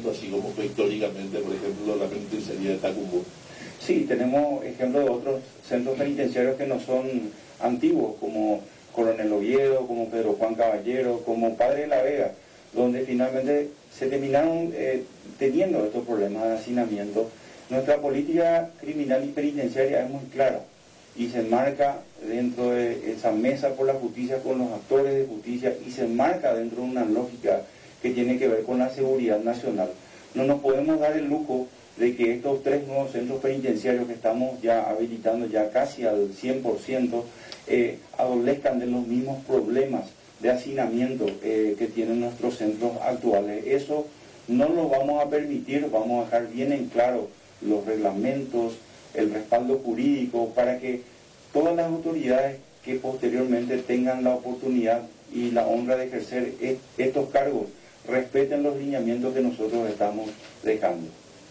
distinto, así como fue históricamente, por ejemplo, la penitenciaría de Tacumbú? Sí, tenemos ejemplos de otros centros penitenciarios que no son antiguos, como Coronel Oviedo, como Pedro Juan Caballero, como Padre de la Vega, donde finalmente se terminaron teniendo estos problemas de hacinamiento. Nuestra política criminal y penitenciaria es muy clara y se enmarca dentro de esa mesa por la justicia con los actores de justicia y se enmarca dentro de una lógica que tiene que ver con la seguridad nacional. No nos podemos dar el lujo de que estos 3 nuevos centros penitenciarios que estamos ya habilitando ya casi al 100%, adolezcan de los mismos problemas de hacinamiento que tienen nuestros centros actuales. Eso no lo vamos a permitir, vamos a dejar bien en claro los reglamentos, el respaldo jurídico, para que todas las autoridades que posteriormente tengan la oportunidad y la honra de ejercer estos cargos respeten los lineamientos que nosotros estamos dejando.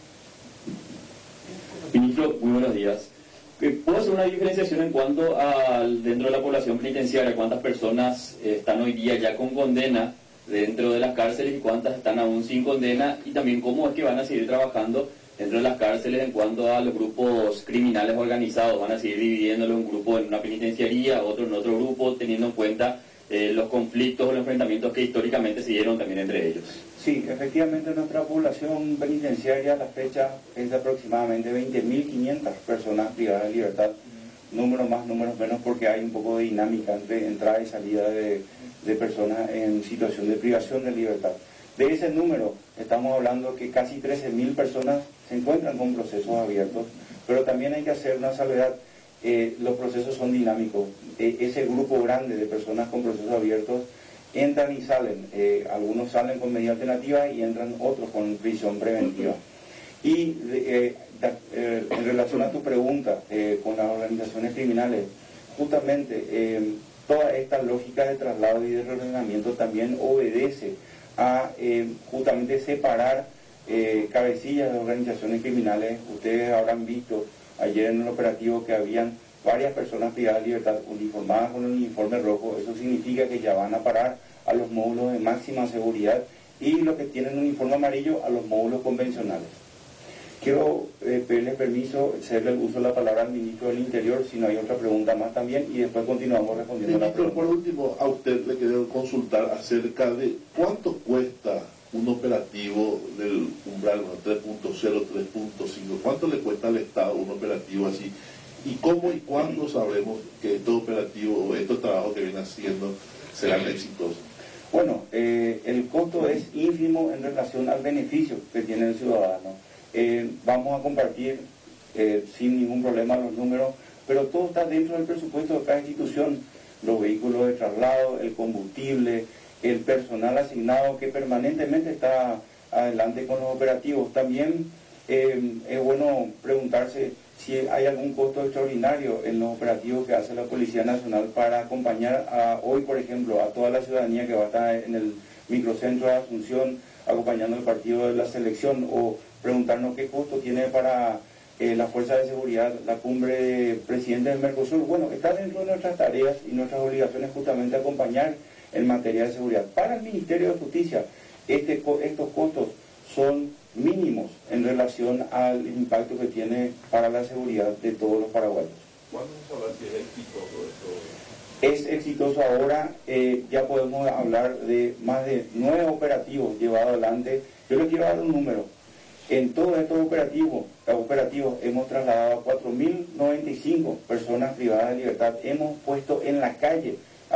Ministro, muy buenos días. ¿Puedo hacer una diferenciación en cuanto a dentro de la población penitenciaria, cuántas personas están hoy día ya con condena dentro de las cárceles y cuántas están aún sin condena? Y también cómo es que van a seguir trabajando dentro de las cárceles en cuanto a los grupos criminales organizados. ¿Van a seguir dividiéndolo un grupo en una penitenciaría, otro en otro grupo, teniendo en cuenta los conflictos o los enfrentamientos que históricamente se dieron también entre ellos? Sí, efectivamente nuestra población penitenciaria a la fecha es de aproximadamente 20.500 personas privadas de libertad, números más, números menos, porque hay un poco de dinámica entre entrada y salida de personas en situación de privación de libertad. De ese número estamos hablando que casi 13.000 personas se encuentran con procesos abiertos, pero también hay que hacer una salvedad. Los procesos son dinámicos. Ese grupo grande de personas con procesos abiertos entran y salen. Algunos salen con medida alternativa y entran otros con prisión preventiva. Y en relación a tu pregunta con las organizaciones criminales, justamente toda esta lógica de traslado y de reordenamiento también obedece a justamente separar cabecillas de organizaciones criminales. Ustedes habrán visto ayer en el operativo que habían varias personas privadas de libertad uniformadas con el uniforme rojo. Eso significa que ya van a parar a los módulos de máxima seguridad y los que tienen uniforme amarillo a los módulos convencionales. Quiero pedirle permiso, cederle el uso de la palabra al ministro del Interior, si no hay otra pregunta más también, y después continuamos respondiendo la pregunta. Por último, a usted le quiero consultar acerca de cuánto cuesta un operativo del umbral 3.0, 3.5, cuánto le cuesta al Estado un operativo así, y cómo y cuándo sabremos que estos operativos o estos trabajos que vienen haciendo serán exitosos. Bueno, el costo es ínfimo en relación al beneficio que tiene el ciudadano. Vamos a compartir sin ningún problema los números, pero todo está dentro del presupuesto de cada institución: los vehículos de traslado, el combustible, el personal asignado que permanentemente está adelante con los operativos. También es bueno preguntarse si hay algún costo extraordinario en los operativos que hace la Policía Nacional para acompañar hoy, por ejemplo, a toda la ciudadanía que va a estar en el microcentro de Asunción acompañando el partido de la selección, o preguntarnos qué costo tiene para la Fuerza de Seguridad la cumbre de presidentes del Mercosur. Bueno, está dentro de nuestras tareas y nuestras obligaciones justamente acompañar en materia de seguridad. Para el Ministerio de Justicia, estos costos son mínimos en relación al impacto que tiene para la seguridad de todos los paraguayos. ¿Cuándo se sabrá si es exitoso esto? Es exitoso ahora, ya podemos hablar de más de 9 operativos llevados adelante. Yo les quiero dar un número. En todos estos operativos hemos trasladado a 4.095 personas privadas de libertad. Hemos puesto en la calle a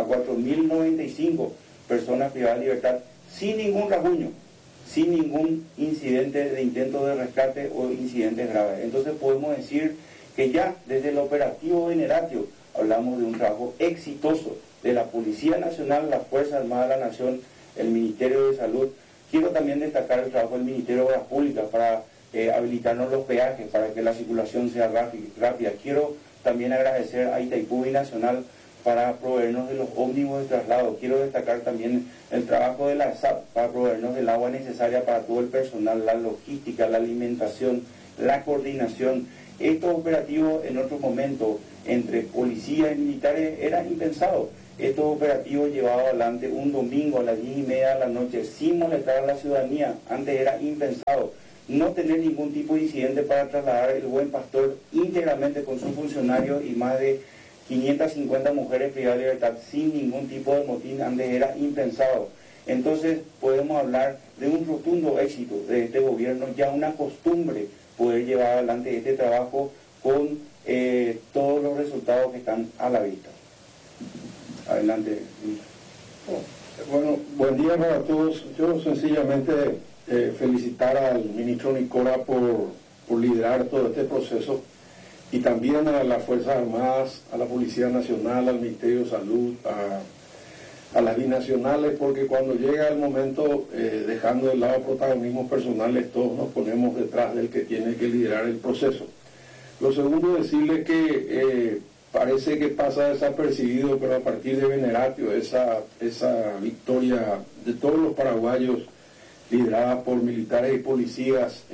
4.095 personas privadas de libertad sin ningún rasguño, sin ningún incidente de intento de rescate o incidentes graves. Entonces podemos decir que ya desde el operativo Veneratio hablamos de un trabajo exitoso de la Policía Nacional, la Fuerza Armada de la Nación, el Ministerio de Salud. Quiero también destacar el trabajo del Ministerio de Obras Públicas para habilitarnos los peajes, para que la circulación sea rápida. Quiero también agradecer a Itaipú Binacional para proveernos de los ómnibus de traslado. Quiero destacar también el trabajo de la SAP para proveernos del agua necesaria para todo el personal, la logística, la alimentación, la coordinación. Estos operativos en otro momento entre policías y militares eran impensados. estos operativos llevados adelante un domingo a las 10:30 de la noche sin molestar a la ciudadanía. Antes era impensado no tener ningún tipo de incidente para trasladar el Buen Pastor íntegramente con sus funcionarios y más de 550 mujeres privadas de libertad sin ningún tipo de motín. Antes era impensado. Entonces podemos hablar de un rotundo éxito de este gobierno, ya una costumbre poder llevar adelante este trabajo con todos los resultados que están a la vista. Adelante. Bueno, buen día para todos. Yo sencillamente felicitar al ministro Nicora por liderar todo este proceso y también a las Fuerzas Armadas, a la Policía Nacional, al Ministerio de Salud, a las binacionales, porque cuando llega el momento, dejando de lado protagonismos personales, todos nos ponemos detrás del que tiene que liderar el proceso. Lo segundo, decirle que parece que pasa desapercibido, pero a partir de Veneratio, esa victoria de todos los paraguayos, liderada por militares y policías,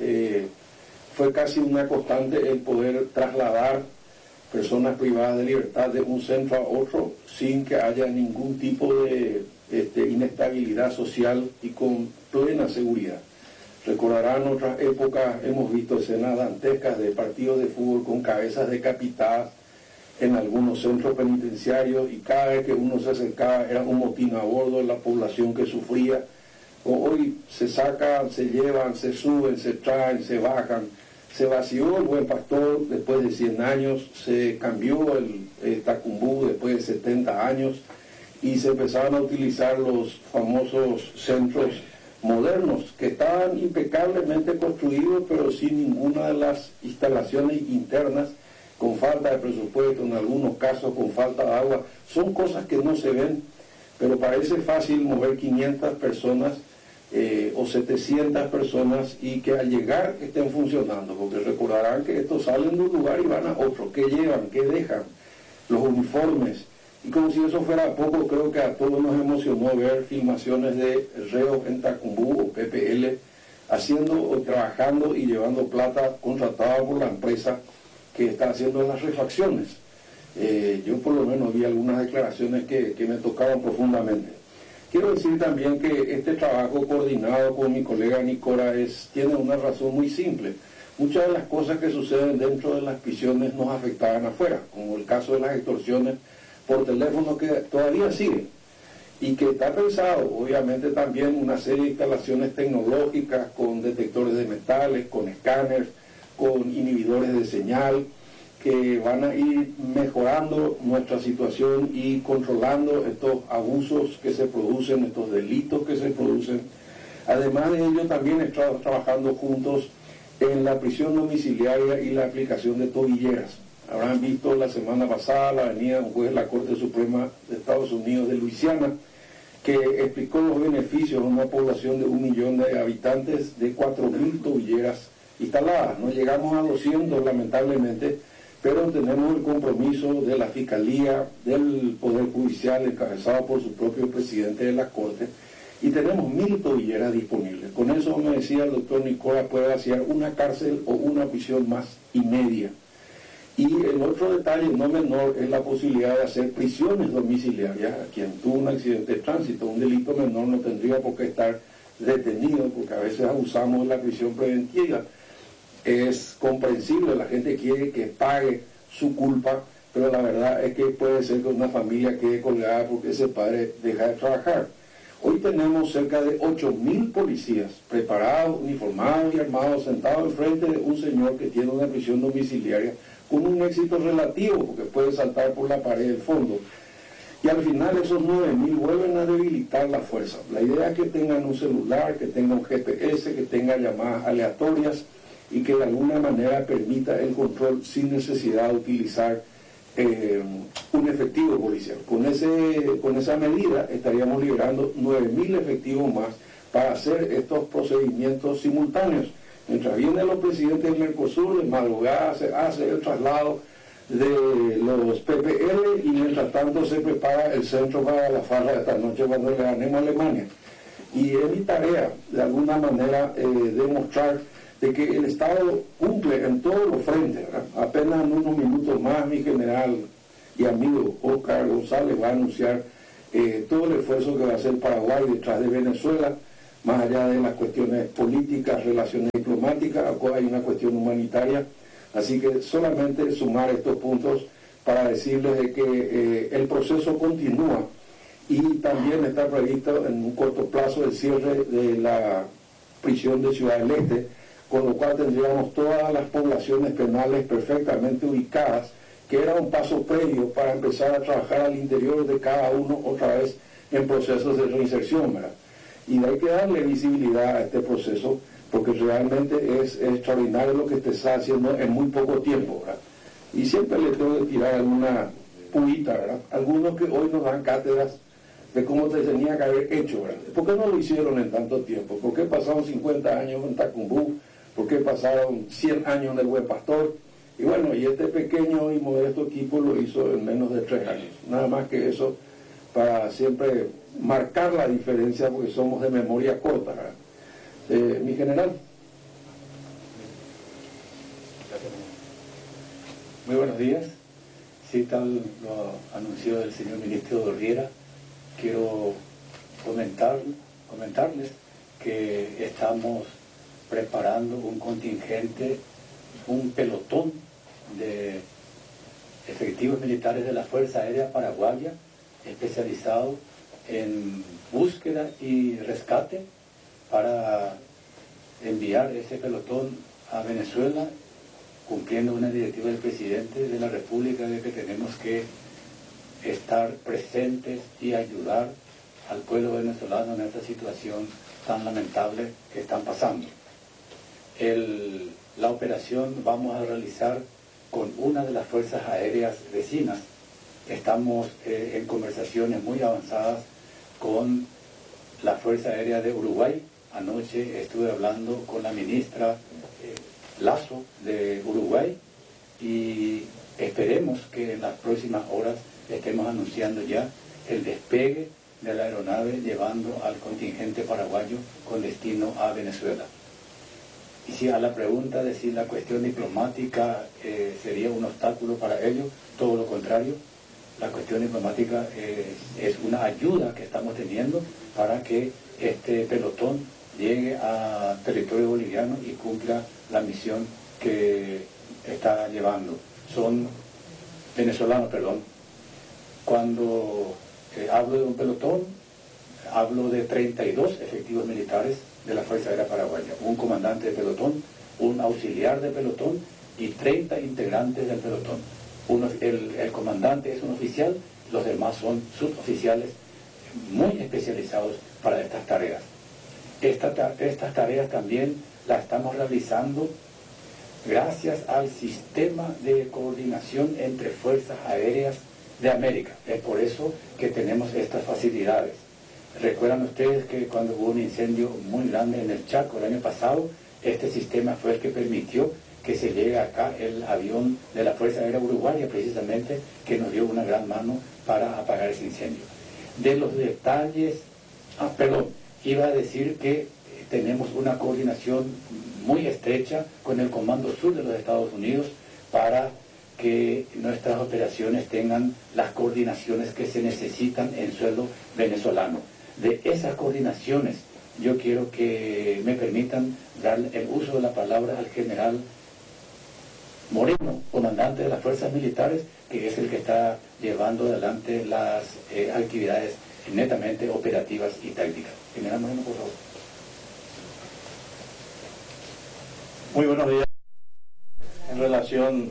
fue casi una constante el poder trasladar personas privadas de libertad de un centro a otro sin que haya ningún tipo de inestabilidad social y con plena seguridad. Recordarán otras épocas, hemos visto escenas dantescas de partidos de fútbol con cabezas decapitadas en algunos centros penitenciarios, y cada vez que uno se acercaba era un motín a bordo de la población que sufría. Hoy se sacan, se llevan, se suben, se traen, se bajan. Se vació el Buen Pastor después de 100 años, se cambió el Tacumbú después de 70 años y se empezaron a utilizar los famosos centros modernos que estaban impecablemente construidos pero sin ninguna de las instalaciones internas, con falta de presupuesto, en algunos casos con falta de agua. Son cosas que no se ven, pero parece fácil mover 500 personas o 700 personas y que al llegar estén funcionando, porque recordarán que estos salen de un lugar y van a otro. ¿Qué llevan? ¿Qué dejan? Los uniformes. Y como si eso fuera poco, creo que a todos nos emocionó ver filmaciones de reos en Tacumbú o PPL haciendo o trabajando y llevando plata contratada por la empresa que está haciendo las refacciones. Yo por lo menos vi algunas declaraciones que me tocaban profundamente. Quiero decir también que este trabajo coordinado con mi colega Nicora tiene una razón muy simple. Muchas de las cosas que suceden dentro de las prisiones nos afectaban afuera, como el caso de las extorsiones por teléfono que todavía siguen, y que está pensado, obviamente, también una serie de instalaciones tecnológicas con detectores de metales, con escáneres, con inhibidores de señal, que van a ir mejorando nuestra situación y controlando estos abusos que se producen, estos delitos que se producen. Además de ello, también estamos trabajando juntos en la prisión domiciliaria y la aplicación de tobilleras. Habrán visto la semana pasada la venida de un juez de la Corte Suprema de Estados Unidos de Luisiana, que explicó los beneficios a una población de 1 millón de habitantes de 4.000 tobilleras instaladas. No llegamos a 200, lamentablemente, pero tenemos el compromiso de la Fiscalía, del Poder Judicial, encabezado por su propio presidente de la Corte, y tenemos 1.000 tobilleras disponibles. Con eso, me decía el doctor Nicora, puede vaciar una cárcel o una prisión más y media. Y el otro detalle no menor es la posibilidad de hacer prisiones domiciliarias. Quien tuvo un accidente de tránsito, un delito menor, no tendría por qué estar detenido, porque a veces abusamos de la prisión preventiva. Es comprensible, la gente quiere que pague su culpa, pero la verdad es que puede ser que una familia quede colgada porque ese padre deja de trabajar. Hoy tenemos cerca de 8.000 policías preparados, uniformados y armados, sentados enfrente de un señor que tiene una prisión domiciliaria con un éxito relativo, porque puede saltar por la pared del fondo. Y al final esos 9.000 vuelven a debilitar la fuerza. La idea es que tengan un celular, que tengan un GPS, que tengan llamadas aleatorias y que de alguna manera permita el control sin necesidad de utilizar un efectivo policial. Con esa medida estaríamos liberando 9.000 efectivos más para hacer estos procedimientos simultáneos. Mientras vienen los presidentes del Mercosur, de madrugada se hace el traslado de los PPL y mientras tanto se prepara el centro para la farra de esta noche cuando le ganemos a Alemania. Y es mi tarea, de alguna manera, demostrar de que el Estado cumple en todos los frentes, ¿verdad? Apenas en unos minutos más mi general y amigo Oscar González va a anunciar todo el esfuerzo que va a hacer Paraguay detrás de Venezuela, más allá de las cuestiones políticas, relaciones diplomáticas, hay una cuestión humanitaria. Así que solamente sumar estos puntos para decirles de que el proceso continúa y también está previsto en un corto plazo el cierre de la prisión de Ciudad del Este, con lo cual tendríamos todas las poblaciones penales perfectamente ubicadas, que era un paso previo para empezar a trabajar al interior de cada uno otra vez en procesos de reinserción, ¿verdad? Y hay que darle visibilidad a este proceso, porque realmente es extraordinario lo que se está haciendo en muy poco tiempo, ¿verdad? Y siempre le tengo que tirar alguna puita, ¿verdad? Algunos que hoy nos dan cátedras de cómo se tenía que haber hecho, ¿verdad? ¿Por qué no lo hicieron en tanto tiempo? ¿Por qué pasaron 50 años en Tacumbú? ¿Por qué pasaron 100 años en el Buen Pastor? Y bueno, y este pequeño y modesto equipo lo hizo en menos de 3 años. Nada más que eso, para siempre marcar la diferencia, porque somos de memoria corta, ¿verdad? Mi general. Muy buenos días. Sí, tal lo anunció el señor ministro Dorriera, quiero comentarles que estamos preparando un contingente, un pelotón de efectivos militares de la Fuerza Aérea Paraguaya, especializado en búsqueda y rescate, para enviar ese pelotón a Venezuela, cumpliendo una directiva del presidente de la República de que tenemos que estar presentes y ayudar al pueblo venezolano en esta situación tan lamentable que están pasando. La operación vamos a realizar con una de las fuerzas aéreas vecinas. Estamos en conversaciones muy avanzadas con la Fuerza Aérea de Uruguay. Anoche estuve hablando con la ministra Lazo de Uruguay y esperemos que en las próximas horas estemos anunciando ya el despegue de la aeronave llevando al contingente paraguayo con destino a Venezuela. Y si a la pregunta de si la cuestión diplomática sería un obstáculo para ello, todo lo contrario, la cuestión diplomática es una ayuda que estamos teniendo para que este pelotón llegue a territorio boliviano y cumpla la misión que está llevando. Son venezolanos, perdón. Cuando hablo de un pelotón, hablo de 32 efectivos militares de la Fuerza Aérea Paraguaya, un comandante de pelotón, un auxiliar de pelotón y 30 integrantes del pelotón. El comandante es un oficial, los demás son suboficiales muy especializados para estas tareas. Estas tareas también las estamos realizando gracias al sistema de coordinación entre Fuerzas Aéreas de América. Es por eso que tenemos estas facilidades. Recuerdan ustedes que cuando hubo un incendio muy grande en el Chaco el año pasado, este sistema fue el que permitió que se llegue acá el avión de la Fuerza Aérea Uruguaya, precisamente, que nos dio una gran mano para apagar ese incendio. De los detalles, iba a decir que tenemos una coordinación muy estrecha con el Comando Sur de los Estados Unidos para que nuestras operaciones tengan las coordinaciones que se necesitan en suelo venezolano. De esas coordinaciones, yo quiero que me permitan dar el uso de la palabra al general Moreno, comandante de las fuerzas militares, que es el que está llevando adelante las actividades netamente operativas y tácticas. General Moreno, por favor. Muy buenos días. En relación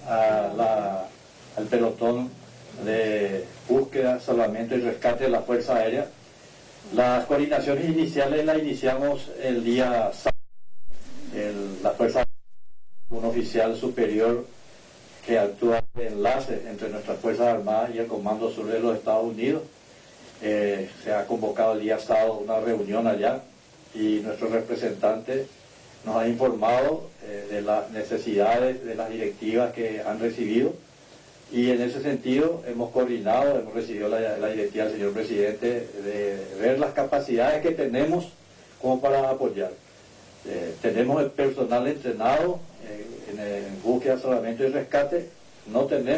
al pelotón de búsqueda, salvamento y rescate de la Fuerza Aérea, las coordinaciones iniciales las iniciamos el día sábado. La Fuerza Aérea, un oficial superior que actúa de enlace entre nuestras Fuerzas Armadas y el Comando Sur de los Estados Unidos. Se ha convocado el día sábado una reunión allá y nuestro representante nos ha informado de las necesidades, de las directivas que han recibido, y en ese sentido hemos coordinado, hemos recibido la directiva del señor presidente de ver las capacidades que tenemos como para apoyar. Tenemos el personal entrenado en búsqueda, salvamento y rescate, no tenemos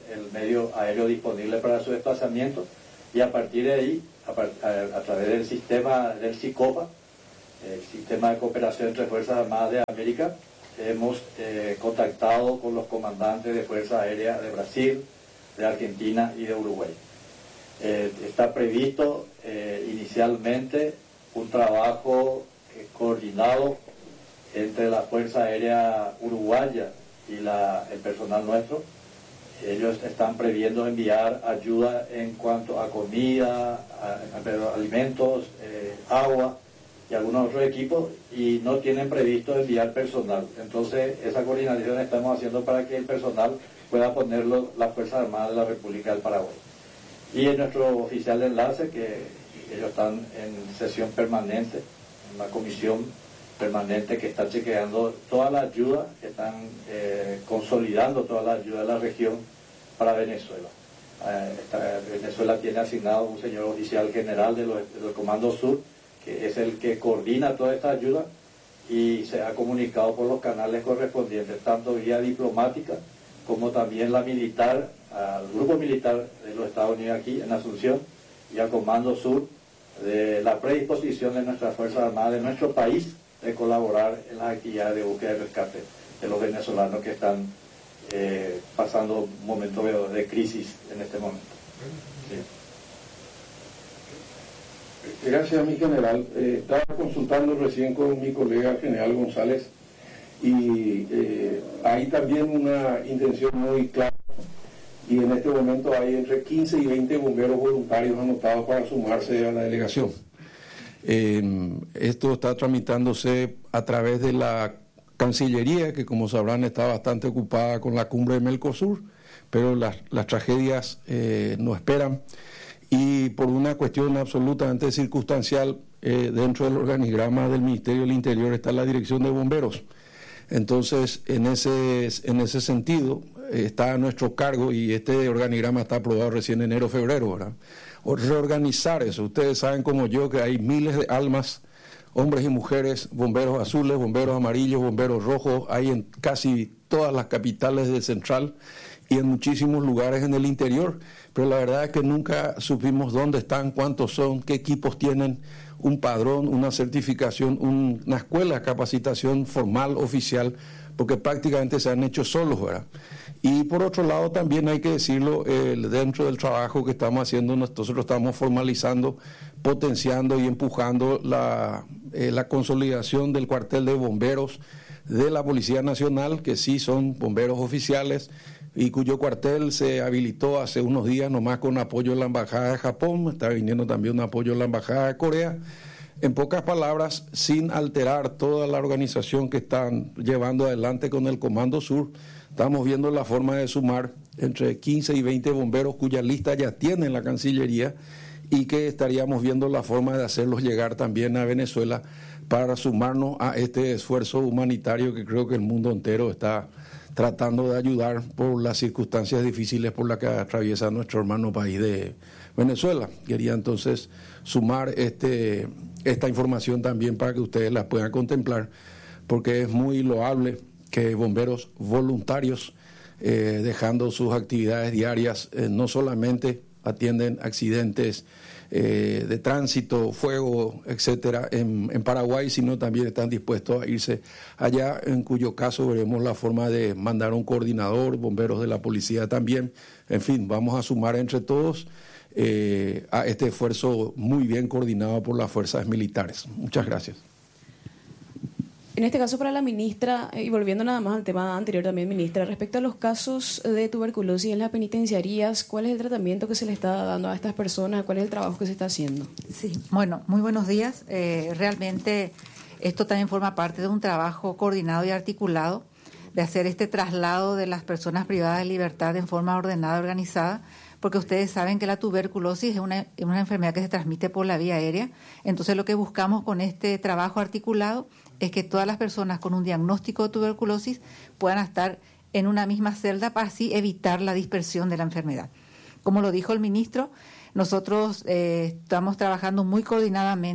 el medio aéreo disponible para su desplazamiento, y a partir de ahí, a través del sistema del SICOPA, el Sistema de Cooperación entre Fuerzas Armadas de América, hemos contactado con los comandantes de Fuerza Aérea de Brasil, de Argentina y de Uruguay. Está previsto inicialmente un trabajo coordinado entre la Fuerza Aérea Uruguaya y el personal nuestro. Ellos están previendo enviar ayuda en cuanto a comida, alimentos, agua y algunos otros equipos, y no tienen previsto enviar personal. Entonces, esa coordinación estamos haciendo para que el personal pueda ponerlo las Fuerzas Armadas de la República del Paraguay. Y en nuestro oficial de enlace, que ellos están en sesión permanente, en una comisión permanente que está chequeando toda la ayuda, que están consolidando toda la ayuda de la región para Venezuela. Venezuela tiene asignado un señor oficial general del Comando Sur, que es el que coordina toda esta ayuda, y se ha comunicado por los canales correspondientes, tanto vía diplomática como también la militar, al grupo militar de los Estados Unidos aquí en Asunción, y al Comando Sur, de la predisposición de nuestras Fuerzas Armadas de nuestro país de colaborar en las actividades de búsqueda y rescate de los venezolanos que están pasando un momento de crisis en este momento. Sí. Gracias, mi general. Estaba consultando recién con mi colega general González, y hay también una intención muy clara, y en este momento hay entre 15 y 20 bomberos voluntarios anotados para sumarse a la delegación. Esto está tramitándose a través de la Cancillería, que como sabrán está bastante ocupada con la cumbre de Mercosur, pero las tragedias nos esperan, y por una cuestión absolutamente circunstancial, dentro del organigrama del Ministerio del Interior está la Dirección de Bomberos. Entonces, en ese sentido, está a nuestro cargo, y este organigrama está aprobado recién en enero-febrero, ¿verdad? O reorganizar eso. Ustedes saben como yo que hay miles de almas, hombres y mujeres, bomberos azules, bomberos amarillos, bomberos rojos, hay en casi todas las capitales de Central y en muchísimos lugares en el interior, pero la verdad es que nunca supimos dónde están, cuántos son, qué equipos tienen, un padrón, una certificación, una escuela de capacitación formal, oficial, porque prácticamente se han hecho solos, ¿verdad? Y por otro lado también hay que decirlo, dentro del trabajo que estamos haciendo, nosotros estamos formalizando, potenciando y empujando la consolidación del cuartel de bomberos de la Policía Nacional, que sí son bomberos oficiales, y cuyo cuartel se habilitó hace unos días nomás con apoyo de la Embajada de Japón, está viniendo también un apoyo de la Embajada de Corea. En pocas palabras, sin alterar toda la organización que están llevando adelante con el Comando Sur, estamos viendo la forma de sumar entre 15 y 20 bomberos cuya lista ya tiene la Cancillería, y que estaríamos viendo la forma de hacerlos llegar también a Venezuela para sumarnos a este esfuerzo humanitario que creo que el mundo entero está tratando de ayudar por las circunstancias difíciles por las que atraviesa nuestro hermano país de Venezuela. Quería entonces sumar esta información también para que ustedes la puedan contemplar, porque es muy loable que bomberos voluntarios, dejando sus actividades diarias, no solamente atienden accidentes de tránsito, fuego, etcétera, en Paraguay, sino también están dispuestos a irse allá, en cuyo caso veremos la forma de mandar un coordinador, bomberos de la policía también. En fin, vamos a sumar entre todos a este esfuerzo muy bien coordinado por las fuerzas militares. Muchas gracias. En este caso para la ministra, y volviendo nada más al tema anterior también, ministra, respecto a los casos de tuberculosis en las penitenciarías, ¿cuál es el tratamiento que se le está dando a estas personas? ¿Cuál es el trabajo que se está haciendo? Sí, bueno, muy buenos días. Realmente esto también forma parte de un trabajo coordinado y articulado de hacer este traslado de las personas privadas de libertad en forma ordenada y organizada, porque ustedes saben que la tuberculosis es una enfermedad que se transmite por la vía aérea. Entonces lo que buscamos con este trabajo articulado es que todas las personas con un diagnóstico de tuberculosis puedan estar en una misma celda para así evitar la dispersión de la enfermedad. Como lo dijo el ministro, nosotros estamos trabajando muy coordinadamente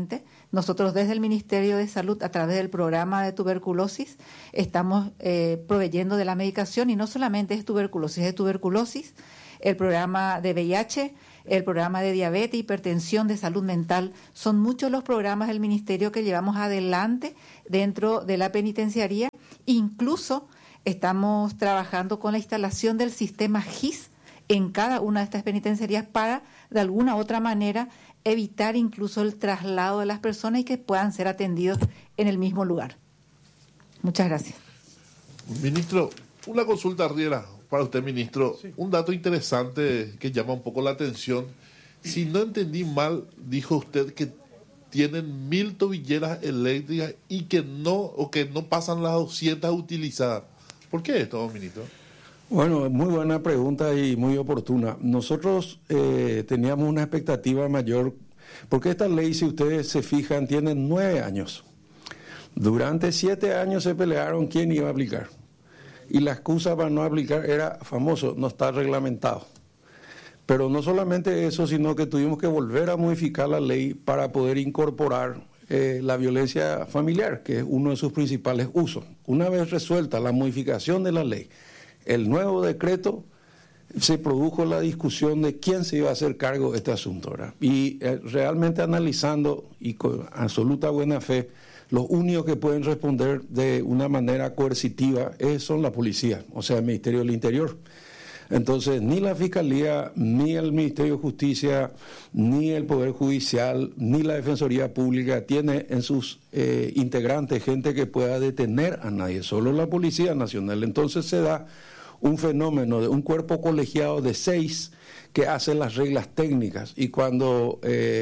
nosotros desde el Ministerio de Salud, a través del programa de tuberculosis, estamos proveyendo de la medicación, y no solamente es tuberculosis, el programa de VIH, el programa de diabetes, hipertensión, de salud mental. Son muchos los programas del Ministerio que llevamos adelante dentro de la penitenciaría. Incluso estamos trabajando con la instalación del sistema GIS en cada una de estas penitenciarías para, de alguna u otra manera, evitar incluso el traslado de las personas y que puedan ser atendidos en el mismo lugar. Muchas gracias. Ministro, una consulta, Riera, para usted, ministro. Sí. Un dato interesante que llama un poco la atención. Si no entendí mal, dijo usted que tienen 1.000 tobilleras eléctricas y que no pasan las 200 utilizadas. ¿Por qué esto, ministro? Bueno, muy buena pregunta y muy oportuna. Nosotros teníamos una expectativa mayor, porque esta ley, si ustedes se fijan, tiene 9 años. Durante 7 años se pelearon quién iba a aplicar. Y la excusa para no aplicar era famoso, no está reglamentado. Pero no solamente eso, sino que tuvimos que volver a modificar la ley para poder incorporar la violencia familiar, que es uno de sus principales usos. Una vez resuelta la modificación de la ley, el nuevo decreto, se produjo la discusión de quién se iba a hacer cargo de este asunto, ¿verdad? Y realmente analizando y con absoluta buena fe, los únicos que pueden responder de una manera coercitiva son la policía, o sea, el Ministerio del Interior. Entonces, ni la Fiscalía, ni el Ministerio de Justicia, ni el Poder Judicial, ni la Defensoría Pública tiene en sus integrantes gente que pueda detener a nadie, solo la Policía Nacional. Entonces se da un fenómeno de un cuerpo colegiado de 6 que hace las reglas técnicas, y cuando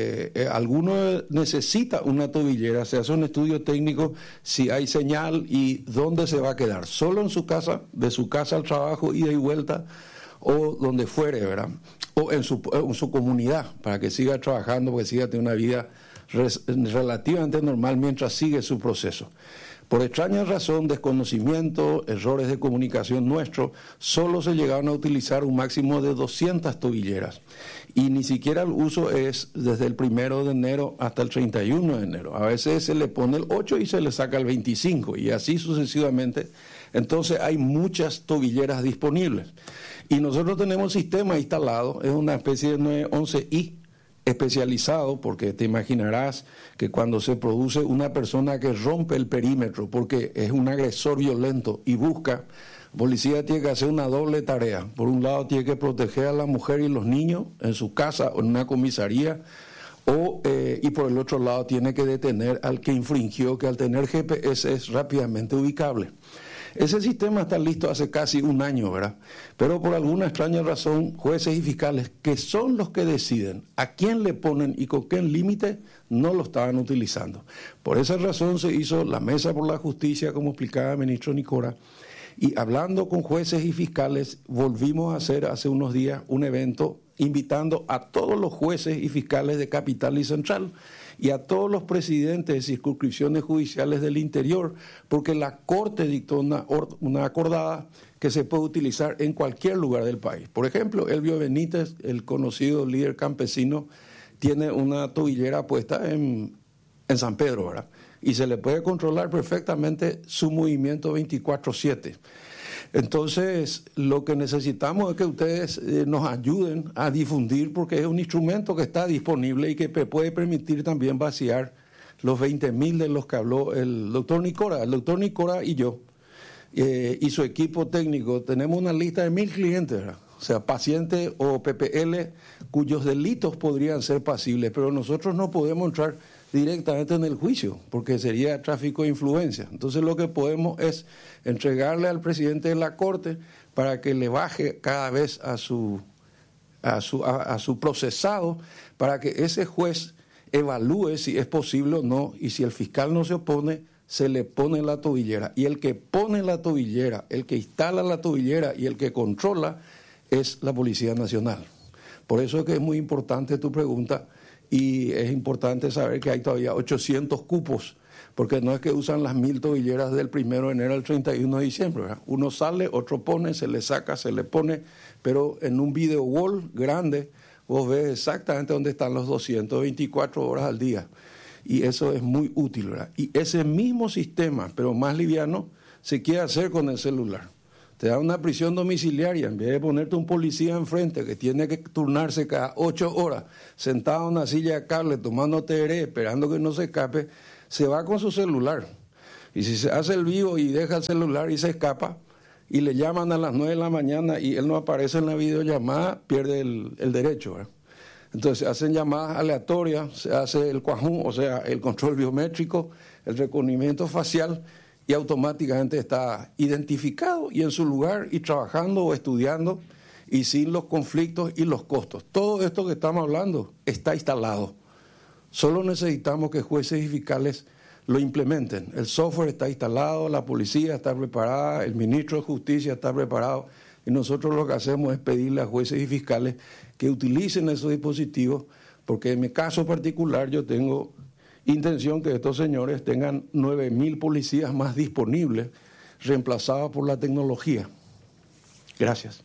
alguno necesita una tobillera, se hace un estudio técnico si hay señal y dónde se va a quedar, solo en su casa, de su casa al trabajo, ida y vuelta, o donde fuere, ¿verdad? O en su comunidad, para que siga trabajando, porque siga teniendo una vida relativamente normal mientras sigue su proceso. Por extraña razón, desconocimiento, errores de comunicación nuestros, solo se llegaron a utilizar un máximo de 200 tobilleras. Y ni siquiera el uso es desde el 1 de enero hasta el 31 de enero. A veces se le pone el 8 y se le saca el 25, y así sucesivamente. Entonces hay muchas tobilleras disponibles. Y nosotros tenemos el sistema instalado, es una especie de 911i, especializado, porque te imaginarás que cuando se produce una persona que rompe el perímetro porque es un agresor violento y busca, la policía tiene que hacer una doble tarea. Por un lado tiene que proteger a la mujer y los niños en su casa o en una comisaría, y por el otro lado tiene que detener al que infringió, que al tener GPS es rápidamente ubicable. Ese sistema está listo hace casi un año, ¿verdad? Pero por alguna extraña razón, jueces y fiscales, que son los que deciden a quién le ponen y con qué límite, no lo estaban utilizando. Por esa razón se hizo la Mesa por la Justicia, como explicaba el ministro Nicora, y hablando con jueces y fiscales, volvimos a hacer hace unos días un evento invitando a todos los jueces y fiscales de Capital y Central, y a todos los presidentes de circunscripciones judiciales del interior, porque la Corte dictó una acordada que se puede utilizar en cualquier lugar del país. Por ejemplo, Elvio Benítez, el conocido líder campesino, tiene una tobillera puesta en San Pedro, ¿verdad? Y se le puede controlar perfectamente su movimiento 24/7. Entonces, lo que necesitamos es que ustedes nos ayuden a difundir, porque es un instrumento que está disponible y que puede permitir también vaciar los 20.000 de los que habló el doctor Nicora. El doctor Nicora y yo y su equipo técnico tenemos una lista de 1.000 clientes, ¿verdad? O sea, pacientes o PPL cuyos delitos podrían ser pasibles, pero nosotros no podemos entrar directamente en el juicio, porque sería tráfico de influencia. Entonces lo que podemos es entregarle al presidente de la Corte para que le baje cada vez a su procesado, para que ese juez evalúe si es posible o no, y si el fiscal no se opone, se le pone la tobillera. Y el que pone la tobillera, el que instala la tobillera y el que controla es la Policía Nacional. Por eso es que es muy importante tu pregunta. Y es importante saber que hay todavía 800 cupos, porque no es que usan las 1.000 tobilleras del 1 de enero al 31 de diciembre, ¿verdad? Uno sale, otro pone, se le saca, se le pone, pero en un video wall grande vos ves exactamente dónde están los 224 horas al día. Y eso es muy útil, ¿verdad? Y ese mismo sistema, pero más liviano, se quiere hacer con el celular. Te da una prisión domiciliaria, en vez de ponerte un policía enfrente que tiene que turnarse cada 8 horas, sentado en una silla de cable, tomando tereré, esperando que no se escape, se va con su celular. Y si se hace el vivo y deja el celular y se escapa, y le llaman a las 9 de la mañana y él no aparece en la videollamada, pierde el derecho, ¿verdad? Entonces se hacen llamadas aleatorias, se hace el cuajún, o sea, el control biométrico, el reconocimiento facial, y automáticamente está identificado y en su lugar y trabajando o estudiando y sin los conflictos y los costos. Todo esto que estamos hablando está instalado. Solo necesitamos que jueces y fiscales lo implementen. El software está instalado, la policía está preparada, el ministro de Justicia está preparado y nosotros lo que hacemos es pedirle a jueces y fiscales que utilicen esos dispositivos, porque en mi caso particular yo tengo intención que estos señores tengan 9.000 policías más disponibles, reemplazados por la tecnología. Gracias.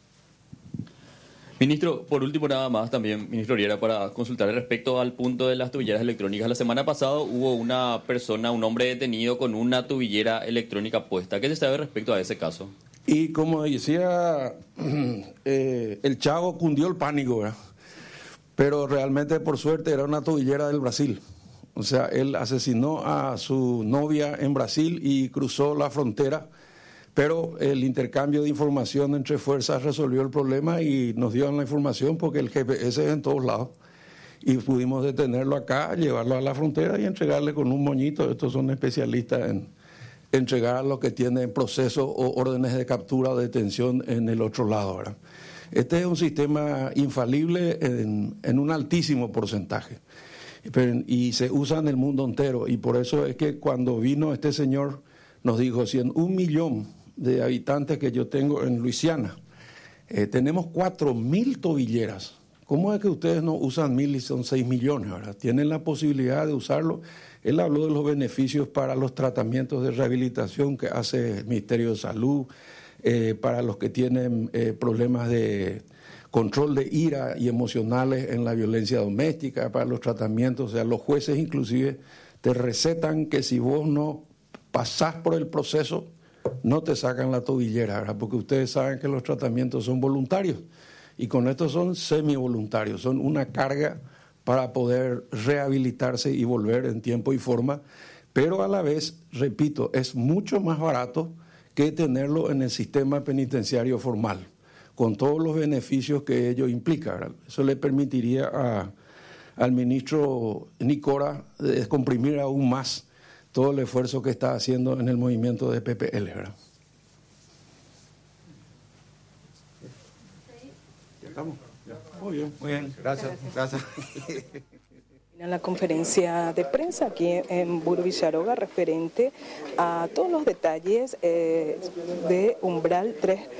Ministro, por último nada más también, ministro Riera, para consultar respecto al punto de las tubilleras electrónicas. La semana pasada hubo una persona, un hombre detenido con una tubillera electrónica puesta. ¿Qué se sabe respecto a ese caso? Y como decía, el chavo cundió el pánico, ¿verdad? Pero realmente por suerte era una tubillera del Brasil. O sea, él asesinó a su novia en Brasil y cruzó la frontera, pero el intercambio de información entre fuerzas resolvió el problema y nos dio la información porque el GPS es en todos lados. Y pudimos detenerlo acá, llevarlo a la frontera y entregarle con un moñito. Estos son especialistas en entregar a los que tienen procesos o órdenes de captura o detención en el otro lado, ¿verdad? Este es un sistema infalible en un altísimo porcentaje. Y se usa en el mundo entero, y por eso es que cuando vino este señor nos dijo, si en 1 millón de habitantes que yo tengo en Luisiana tenemos 4.000 tobilleras, ¿cómo es que ustedes no usan 1.000 y son 6 millones? ¿Verdad? Tienen la posibilidad de usarlo. Él habló de los beneficios para los tratamientos de rehabilitación que hace el Ministerio de Salud, para los que tienen problemas de control de ira y emocionales en la violencia doméstica, para los tratamientos. O sea, los jueces inclusive te recetan que si vos no pasás por el proceso, no te sacan la tobillera, ¿verdad? Porque ustedes saben que los tratamientos son voluntarios y con esto son semi-voluntarios, son una carga para poder rehabilitarse y volver en tiempo y forma, pero a la vez, repito, es mucho más barato que tenerlo en el sistema penitenciario formal, con todos los beneficios que ello implica, ¿verdad? Eso le permitiría al ministro Nicora descomprimir aún más todo el esfuerzo que está haciendo en el movimiento de PPL, ¿verdad? Muy bien, gracias. En la conferencia de prensa aquí en Buru Villaroga referente a todos los detalles de umbral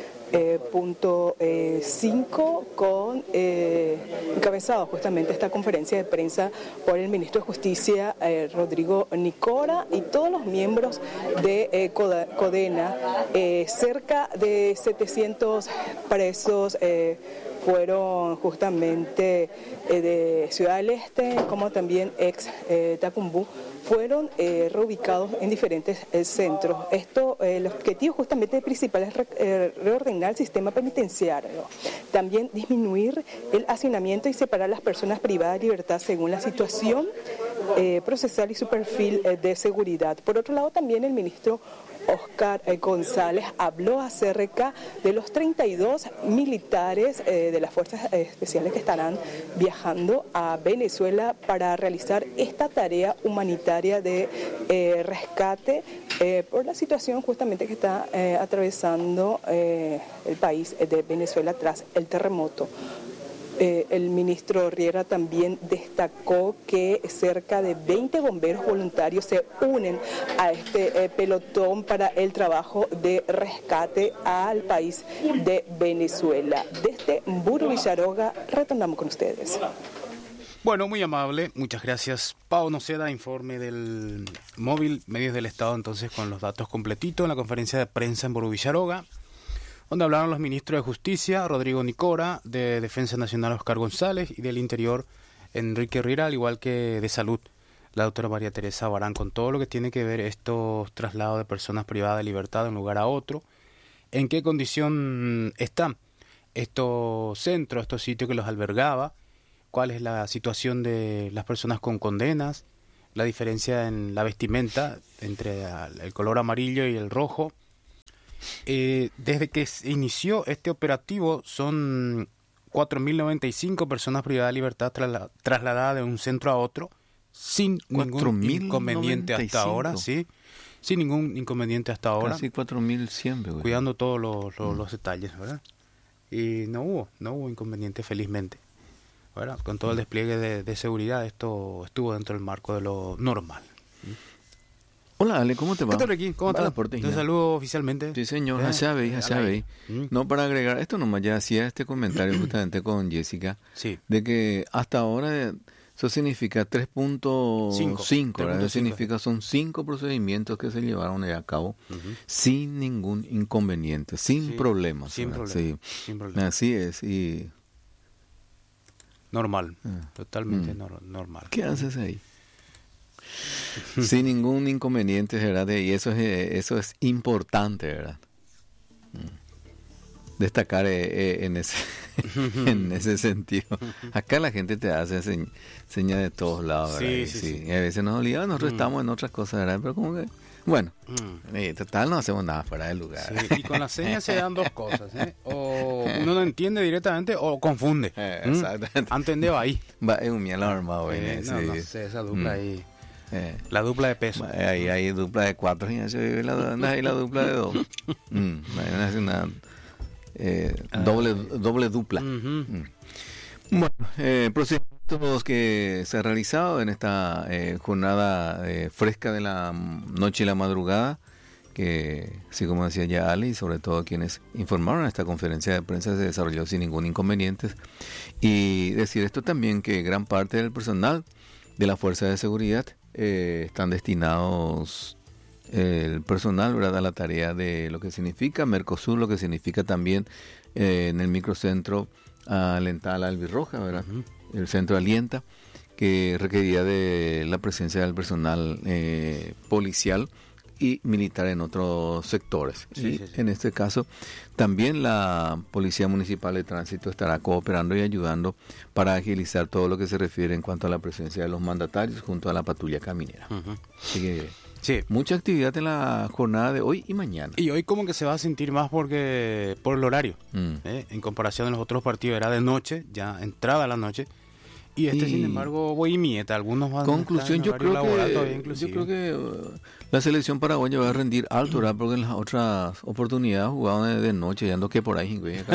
3.5 con encabezado justamente esta conferencia de prensa por el ministro de Justicia Rodrigo Nicora y todos los miembros de Codena. Cerca de 700 presos fueron justamente de Ciudad del Este, como también ex Tacumbú, fueron reubicados en diferentes centros. Esto, el objetivo justamente principal es reordenar el sistema penitenciario, también disminuir el hacinamiento y separar a las personas privadas de libertad según la situación procesal y su perfil de seguridad. Por otro lado, también el ministro Oscar González habló acerca de los 32 militares de las fuerzas especiales que estarán viajando a Venezuela para realizar esta tarea humanitaria de rescate por la situación justamente que está atravesando el país de Venezuela tras el terremoto. El ministro Riera también destacó que cerca de 20 bomberos voluntarios se unen a este pelotón para el trabajo de rescate al país de Venezuela. Desde Buru Villaroga retornamos con ustedes. Bueno, muy amable, muchas gracias. Pau Noceda, informe del móvil Medios del Estado, entonces con los datos completitos en la conferencia de prensa en Buru Villaroga, donde hablaron los ministros de Justicia, Rodrigo Nicora, de Defensa Nacional, Oscar González, y del Interior, Enrique Riera, al igual que de Salud, la doctora María Teresa Barán, con todo lo que tiene que ver estos traslados de personas privadas de libertad de un lugar a otro. ¿En qué condición están estos centros, estos sitios que los albergaba? ¿Cuál es la situación de las personas con condenas? La diferencia en la vestimenta entre el color amarillo y el rojo. Desde que se inició este operativo son 4.095 personas privadas de libertad trasladadas de un centro a otro sin ningún inconveniente hasta ahora, sí, sin ningún inconveniente hasta ahora. Casi 4.100, cuidando todos los detalles, ¿verdad? Y no hubo inconveniente, felizmente, ¿verdad? Con todo el despliegue de seguridad, esto estuvo dentro del marco de lo normal. Hola, Ale, ¿cómo te va? ¿Qué tal, Ricky? ¿Cómo estás? Te saludo oficialmente. Sí, señor, ya sabéis. No, para agregar esto nomás, ya hacía este comentario justamente con Jessica, sí, de que hasta ahora eso significa 3.5, ¿verdad? Eso significa son 5 procedimientos que se llevaron a cabo sin ningún inconveniente, sin problemas. Sin problema. Así es, y... Normal, totalmente normal. ¿Qué haces ahí? Sin ningún inconveniente, ¿verdad? Y eso es importante, ¿verdad? Destacar en ese sentido. Acá la gente te hace señas de todos lados, ¿verdad? Sí. Y a veces nos olvidamos, nosotros estamos en otras cosas, ¿verdad? Pero como que, bueno, total no hacemos nada fuera del lugar. Sí, y con las señas se dan dos cosas, ¿eh? O uno no entiende directamente o confunde. Exactamente. ¿Entendés ahí? Va, es un miel armado, no sé, esa dupla ahí. La dupla de peso. Ahí hay dupla de 4 y la dupla de 2. Es una doble dupla. Bueno, procedimientos que se han realizado en esta jornada fresca de la noche y la madrugada, que, así como decía ya Ali, y sobre todo quienes informaron, esta conferencia de prensa se desarrolló sin ningún inconveniente. Y decir esto también, que gran parte del personal de la Fuerza de Seguridad están destinados el personal, ¿verdad?, a la tarea de lo que significa Mercosur, lo que significa también en el microcentro Alental Albirroja, ¿verdad? El centro Alienta, que requería de la presencia del personal policial y militar en otros sectores. Sí. En este caso, también la Policía Municipal de Tránsito estará cooperando y ayudando para agilizar todo lo que se refiere en cuanto a la presencia de los mandatarios junto a la patrulla caminera. Así que mucha actividad en la jornada de hoy y mañana. Y hoy como que se va a sentir más por el horario. En comparación a los otros partidos era de noche, ya entrada la noche. Y sin embargo, bohemieta, algunos van conclusión, a estar en yo creo que la selección paraguaya va a rendir alto, ¿verdad? Porque en las otras oportunidades jugaban de noche, ya ando que por ahí, güey,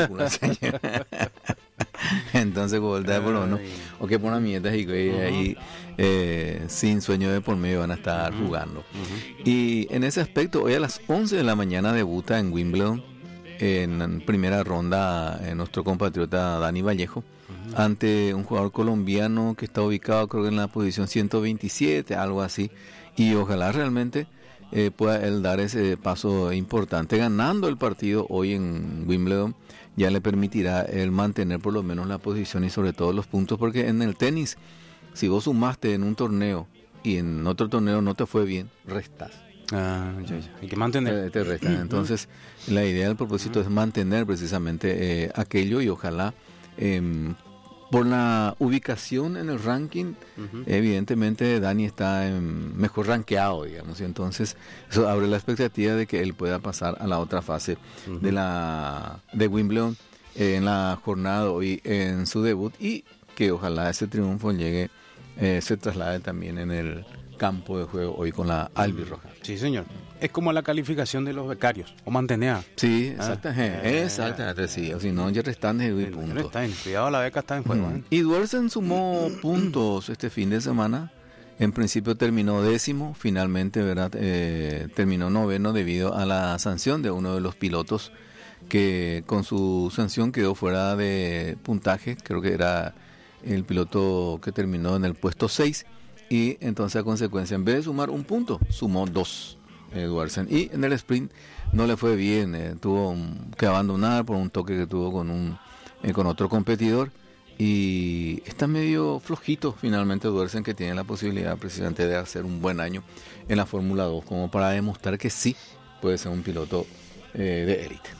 entonces, por uno, o que por una mieta y güey, ahí sin sueño de por medio van a estar jugando. Y en ese aspecto, hoy a las 11 de la mañana debuta en Wimbledon, en primera ronda, nuestro compatriota Dani Vallejo, ante un jugador colombiano que está ubicado creo que en la posición 127, algo así, y ojalá realmente pueda él dar ese paso importante. Ganando el partido hoy en Wimbledon ya le permitirá él mantener por lo menos la posición y sobre todo los puntos, porque en el tenis, si vos sumaste en un torneo y en otro torneo no te fue bien, restas. Hay que mantener. Te restan. Entonces, la idea del propósito es mantener precisamente aquello, y ojalá por la ubicación en el ranking, evidentemente Dani está mejor rankeado, digamos, y entonces eso abre la expectativa de que él pueda pasar a la otra fase de Wimbledon en la jornada de hoy en su debut, y que ojalá ese triunfo llegue, se traslade también en el campo de juego hoy con la Albirroja. Sí, señor. Es como la calificación de los becarios, o mantener. Sí, exactamente, sí. O si no, ya restan de puntos. Cuidado, la beca está en juego. Y Duersen sumó puntos este fin de semana. En principio terminó 10º, finalmente, ¿verdad? Terminó 9º debido a la sanción de uno de los pilotos, que con su sanción quedó fuera de puntaje. Creo que era el piloto que terminó en el puesto 6. Y entonces, a consecuencia, en vez de sumar un punto, sumó 2, Duersen. Y en el sprint no le fue bien, tuvo que abandonar por un toque que tuvo con otro competidor. y está medio flojito finalmente Duersen, que tiene la posibilidad precisamente de hacer un buen año en la Fórmula 2, como para demostrar que sí puede ser un piloto de élite.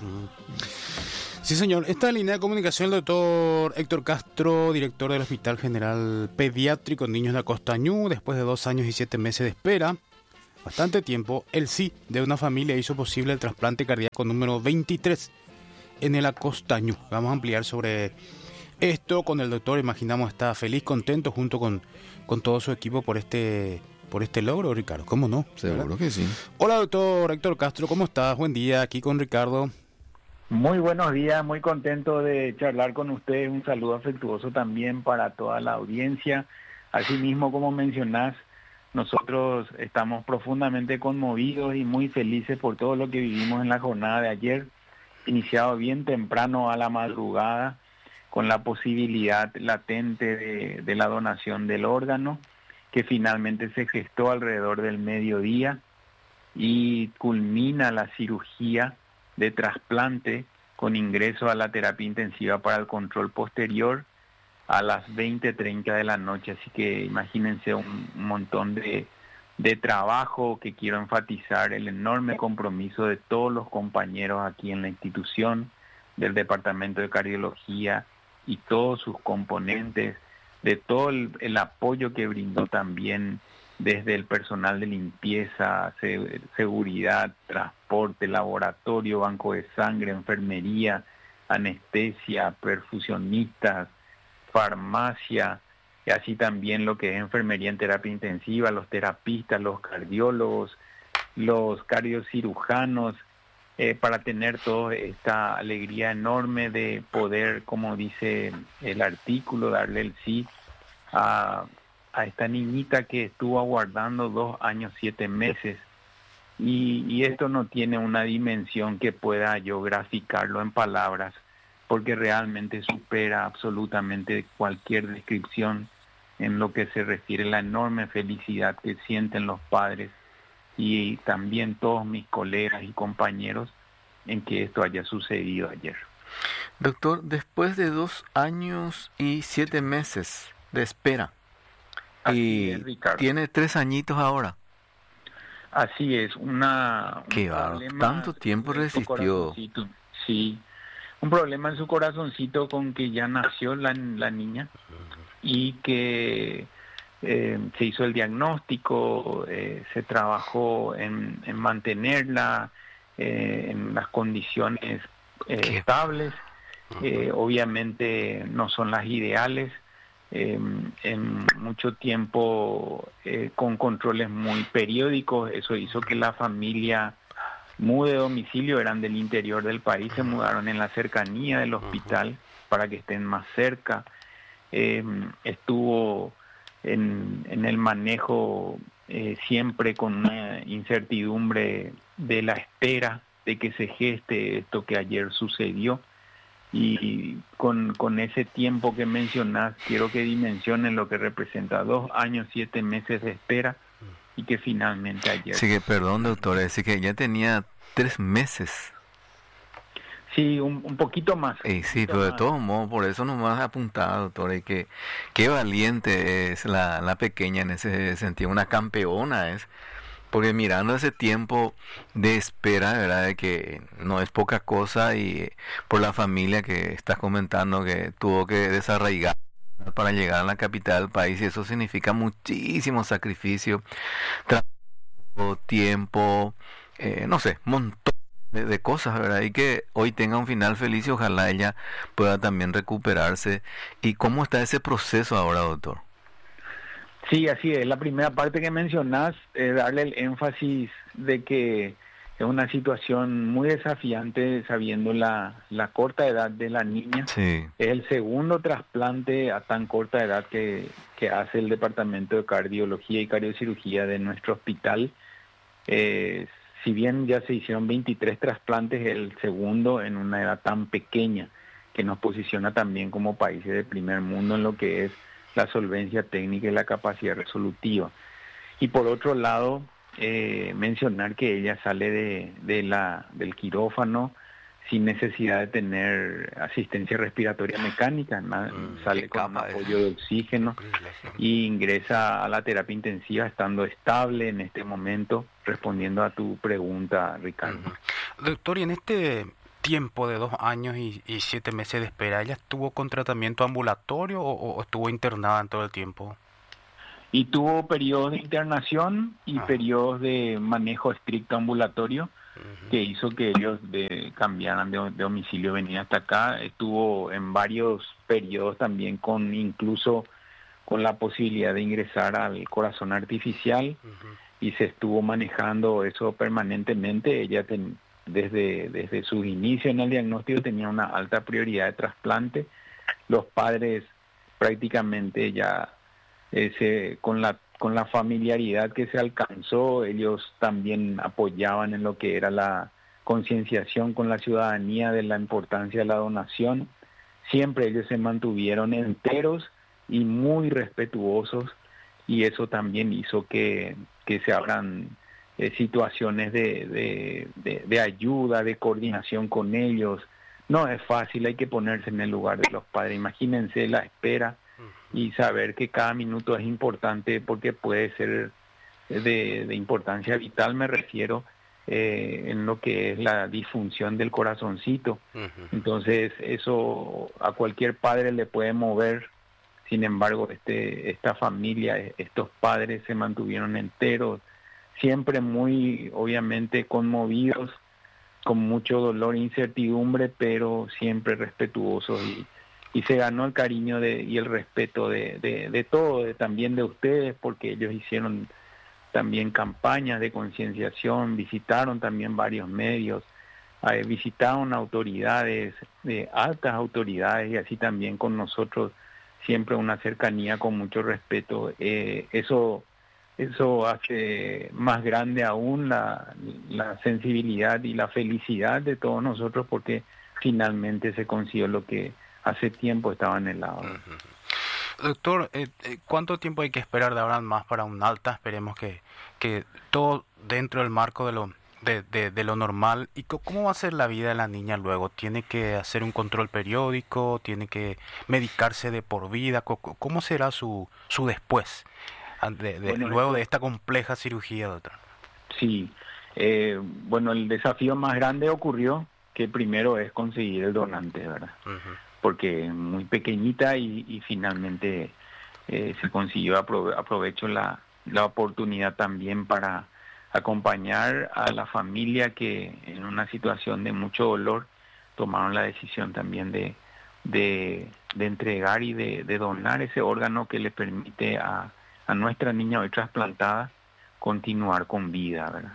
Sí, señor. Esta línea de comunicación, el doctor Héctor Castro, director del Hospital General Pediátrico Niños de Acostañú, después de 2 años y 7 meses de espera, bastante tiempo, el sí de una familia hizo posible el trasplante cardíaco número 23 en el Acostañú. Vamos a ampliar sobre esto con el doctor. Imaginamos está feliz, contento junto con todo su equipo por este logro, Ricardo. ¿Cómo no? Seguro, ¿verdad? Que sí. Hola, doctor Héctor Castro, ¿cómo estás? Buen día, aquí con Ricardo. Muy buenos días, muy contento de charlar con ustedes. Un saludo afectuoso también para toda la audiencia. Asimismo, como mencionás, nosotros estamos profundamente conmovidos y muy felices por todo lo que vivimos en la jornada de ayer, iniciado bien temprano a la madrugada, con la posibilidad latente de la donación del órgano, que finalmente se gestó alrededor del mediodía y culmina la cirugía de trasplante con ingreso a la terapia intensiva para el control posterior a las 20:30 de la noche. Así que imagínense un montón de trabajo, que quiero enfatizar el enorme compromiso de todos los compañeros aquí en la institución, del Departamento de Cardiología y todos sus componentes, de todo el apoyo que brindó también desde el personal de limpieza, seguridad, transporte, laboratorio, banco de sangre, enfermería, anestesia, perfusionistas, farmacia, y así también lo que es enfermería en terapia intensiva, los terapistas, los cardiólogos, los cardiocirujanos, para tener toda esta alegría enorme de poder, como dice el artículo, darle el sí a esta niñita que estuvo aguardando 2 años 7 meses, y esto no tiene una dimensión que pueda yo graficarlo en palabras, porque realmente supera absolutamente cualquier descripción en lo que se refiere a la enorme felicidad que sienten los padres y también todos mis colegas y compañeros en que esto haya sucedido ayer. Doctor, después de 2 años y 7 meses de espera, y tiene 3 añitos ahora. Así es, Qué bárbaro, tanto tiempo resistió. Sí, un problema en su corazoncito con que ya nació la niña y que se hizo el diagnóstico, se trabajó en mantenerla en las condiciones estables. Obviamente no son las ideales, en mucho tiempo con controles muy periódicos. Eso hizo que la familia mude de domicilio, eran del interior del país, se mudaron en la cercanía del hospital para que estén más cerca. Estuvo en el manejo siempre con una incertidumbre de la espera de que se geste esto que ayer sucedió, y con ese tiempo que mencionás, quiero que dimensionen lo que representa 2 años 7 meses de espera, y que finalmente ayer... Sí, que perdón, doctor, es que ya tenía 3 meses. Sí, un poquito más. Sí, pero de todos modos, por eso nomás apuntado, doctor, y que qué valiente es la pequeña en ese sentido, una campeona es, porque mirando ese tiempo de espera, ¿verdad?, de que no es poca cosa, y por la familia que estás comentando que tuvo que desarraigar para llegar a la capital del país, y eso significa muchísimo sacrificio, trabajo, tiempo, no sé, montón de cosas, ¿verdad? Y que hoy tenga un final feliz y ojalá ella pueda también recuperarse. ¿Y cómo está ese proceso ahora, doctor? Sí, así es. La primera parte que mencionás, darle el énfasis de que es una situación muy desafiante, sabiendo la corta edad de la niña. Sí. Es el segundo trasplante a tan corta edad que hace el Departamento de Cardiología y Cardiocirugía de nuestro hospital. Si bien ya se hicieron 23 trasplantes, el segundo en una edad tan pequeña, que nos posiciona también como países de primer mundo en lo que es la solvencia técnica y la capacidad resolutiva. Y por otro lado, mencionar que ella sale del quirófano sin necesidad de tener asistencia respiratoria mecánica, sale con un apoyo de oxígeno y ingresa a la terapia intensiva estando estable en este momento, respondiendo a tu pregunta, Ricardo. Doctor, y en este tiempo de 2 años y 7 meses de espera, ¿ella estuvo con tratamiento ambulatorio o estuvo internada en todo el tiempo? Y tuvo periodos de internación y periodos de manejo estricto ambulatorio, que hizo que ellos cambiaran de domicilio, venir hasta acá. Estuvo en varios periodos también incluso con la posibilidad de ingresar al corazón artificial, y se estuvo manejando eso permanentemente. Ella desde su inicio en el diagnóstico tenía una alta prioridad de trasplante. Los padres prácticamente ya con la familiaridad que se alcanzó, ellos también apoyaban en lo que era la concienciación con la ciudadanía de la importancia de la donación. Siempre ellos se mantuvieron enteros y muy respetuosos, y eso también hizo que se abran situaciones de ayuda, de coordinación con ellos. No es fácil, hay que ponerse en el lugar de los padres. Imagínense la espera y saber que cada minuto es importante, porque puede ser de importancia vital, me refiero, en lo que es la disfunción del corazoncito. Entonces eso a cualquier padre le puede mover. Sin embargo, esta familia, estos padres se mantuvieron enteros, siempre muy obviamente conmovidos, con mucho dolor e incertidumbre, pero siempre respetuosos, y se ganó el cariño y el respeto de todos, también de ustedes, porque ellos hicieron también campañas de concienciación, visitaron también varios medios, visitaron autoridades, altas autoridades, y así también con nosotros, siempre una cercanía con mucho respeto. Eso hace más grande aún la sensibilidad y la felicidad de todos nosotros, porque finalmente se consiguió lo que hace tiempo estaba en el lado. Doctor, ¿cuánto tiempo hay que esperar de ahora en más para un alta? Esperemos que todo dentro del marco de lo normal. ¿Y cómo va a ser la vida de la niña luego? ¿Tiene que hacer un control periódico? ¿Tiene que medicarse de por vida? ¿Cómo será su después, luego de esta compleja cirugía, doctor? Sí, bueno, el desafío más grande ocurrió, que primero es conseguir el donante, ¿verdad? Porque es muy pequeñita y finalmente se consiguió. Aprovecho la oportunidad también para acompañar a la familia que en una situación de mucho dolor tomaron la decisión también de entregar y de donar ese órgano que le permite a nuestra niña hoy trasplantada continuar con vida, ¿verdad?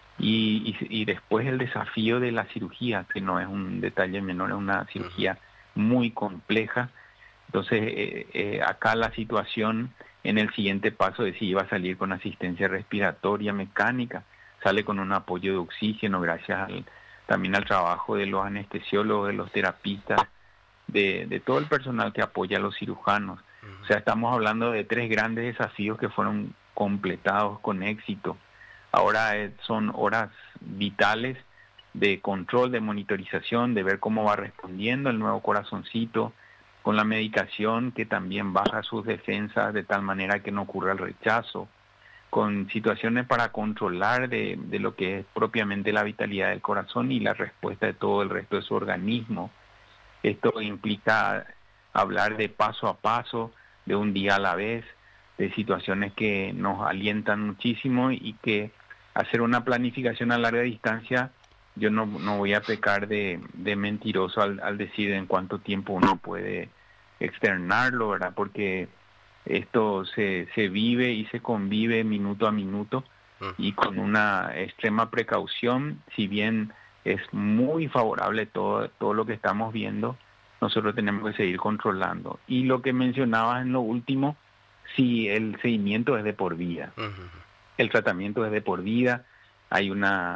Y después el desafío de la cirugía, que no es un detalle menor, es una cirugía muy compleja. Entonces acá la situación en el siguiente paso es si iba a salir con asistencia respiratoria mecánica, sale con un apoyo de oxígeno gracias también al trabajo de los anestesiólogos, de los terapistas, de todo el personal que apoya a los cirujanos. O sea, estamos hablando de 3 grandes desafíos que fueron completados con éxito. Ahora son horas vitales de control, de monitorización, de ver cómo va respondiendo el nuevo corazoncito, con la medicación que también baja sus defensas de tal manera que no ocurra el rechazo, con situaciones para controlar de lo que es propiamente la vitalidad del corazón y la respuesta de todo el resto de su organismo. Esto implica hablar de paso a paso, de un día a la vez, de situaciones que nos alientan muchísimo, y que hacer una planificación a larga distancia, yo no voy a pecar de mentiroso al decir en cuánto tiempo uno puede externarlo, ¿verdad? Porque esto se vive y se convive minuto a minuto, y con una extrema precaución. Si bien es muy favorable todo lo que estamos viendo, nosotros tenemos que seguir controlando. Y lo que mencionabas en lo último, sí, el seguimiento es de por vida. El tratamiento es de por vida. Hay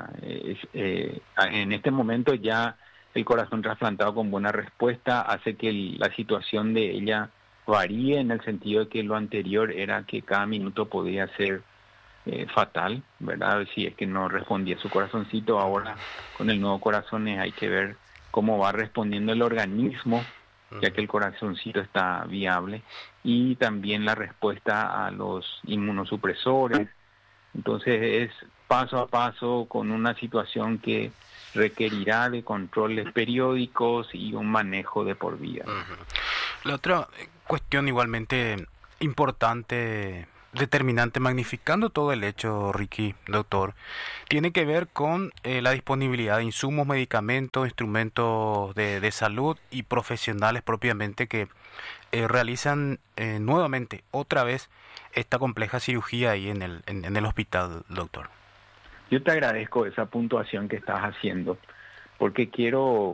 en este momento ya el corazón trasplantado con buena respuesta hace que la situación de ella varíe, en el sentido de que lo anterior era que cada minuto podía ser fatal, ¿verdad? Si es que no respondía su corazoncito. Ahora con el nuevo corazón hay que ver cómo va respondiendo el organismo, ya que el corazoncito está viable, y también la respuesta a los inmunosupresores. Entonces es paso a paso con una situación que requerirá de controles periódicos y un manejo de por vida. La otra cuestión igualmente importante, determinante, magnificando todo el hecho, Ricky, doctor, tiene que ver con la disponibilidad de insumos, medicamentos, instrumentos de salud y profesionales propiamente que realizan nuevamente, otra vez, esta compleja cirugía ahí en el hospital, doctor. Yo te agradezco esa puntuación que estás haciendo, porque quiero